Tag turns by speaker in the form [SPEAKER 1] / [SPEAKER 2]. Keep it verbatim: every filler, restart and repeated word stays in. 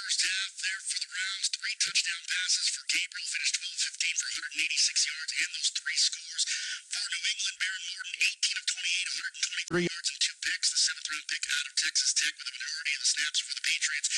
[SPEAKER 1] first half there for the Rams. Three touchdown passes for Gabriel. Finished twelve fifteen for one hundred eighty-six yards and those three scores. For New England, Baron Morton, eighteen of twenty-eight, one hundred twenty-three yards and two picks. The seventh round pick out of Texas Tech with a majority of the snaps for the Patriots.